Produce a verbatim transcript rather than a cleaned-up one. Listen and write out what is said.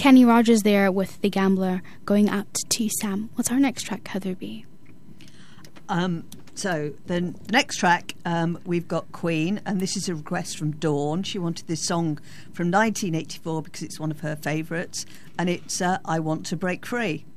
Kenny Rogers there with The Gambler going out to Sam. What's our next track, Heather B? Um, so the, the next track, um, we've got Queen, and this is a request from Dawn. She wanted this song from nineteen eighty-four because it's one of her favourites, and it's uh, I Want to Break Free.